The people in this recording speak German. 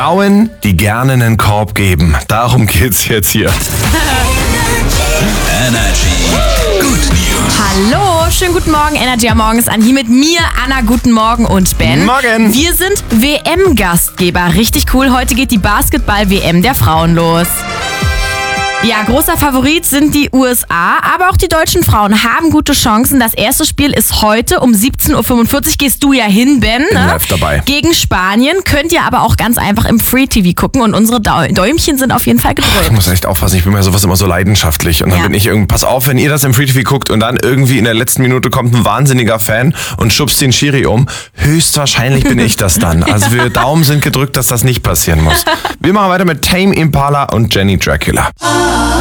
Frauen, die gerne einen Korb geben. Darum geht's jetzt hier. Energy Good News. Hallo, schönen guten Morgen. Energy am Morgen ist an. Hier mit mir, Anna, guten Morgen und Ben. Morgen. Wir sind WM-Gastgeber. Richtig cool. Heute geht die Basketball-WM der Frauen los. Ja, großer Favorit sind die USA, aber auch die deutschen Frauen haben gute Chancen. Das erste Spiel ist heute um 17.45 Uhr. Gehst du ja hin, Ben, ne? Live dabei. Gegen Spanien. Könnt ihr aber auch ganz einfach im Free-TV gucken und unsere Däumchen sind auf jeden Fall Ich gedrückt. muss echt aufpassen, ich bin bei sowas immer so leidenschaftlich. Und dann Ja. bin ich pass auf, wenn ihr das im Free TV guckt und dann irgendwie in der letzten Minute kommt ein wahnsinniger Fan und schubst den Schiri um. Höchstwahrscheinlich bin ich das dann. Also wir Daumen sind gedrückt, dass das nicht passieren muss. Wir machen weiter mit Tame Impala und Jenny Dracula.